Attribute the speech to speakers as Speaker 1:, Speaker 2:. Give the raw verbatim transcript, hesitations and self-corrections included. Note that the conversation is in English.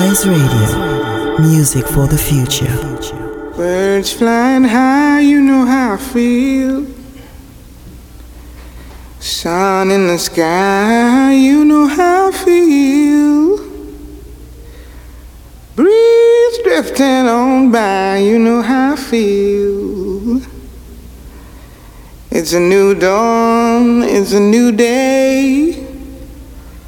Speaker 1: Sunrise Radio, music for the future.
Speaker 2: Birds flying high, you know how I feel. Sun in the sky, you know how I feel. Breeze drifting on by, you know how I feel. It's a new dawn, it's a new day.